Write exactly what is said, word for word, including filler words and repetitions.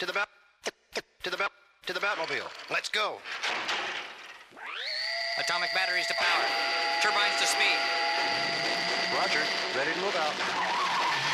To the Bat, to the Bat, to the Batmobile. Let's go. Atomic batteries to power. Turbines to speed. Roger. Ready to move out.